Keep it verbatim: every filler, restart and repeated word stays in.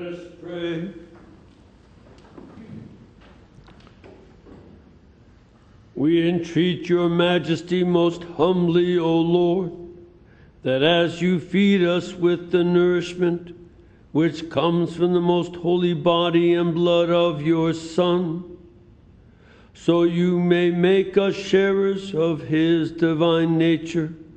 Let us pray. We entreat your majesty most humbly, O Lord, that as you feed us with the nourishment which comes from the most holy body and blood of your Son, so you may make us sharers of his divine nature,